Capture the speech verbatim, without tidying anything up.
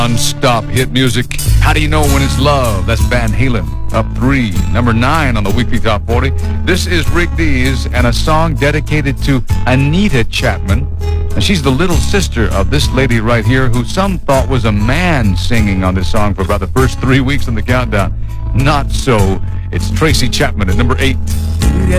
Non-stop hit music. How do you know when it's love? That's Van Halen. Up three. Number nine on the weekly top forty. This is Rick Dees and a song dedicated to Anita Chapman. And she's the little sister of this lady right here who some thought was a man singing on this song for about the first three weeks in the countdown. Not so. It's Tracy Chapman at number eight. You get